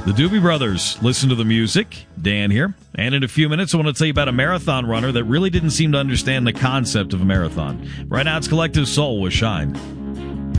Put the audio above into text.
The Doobie Brothers. Listen to the music. Dan here. And in a few minutes, I want to tell you about a marathon runner that really didn't seem to understand the concept of a marathon. Right now, it's Collective Soul with Shine.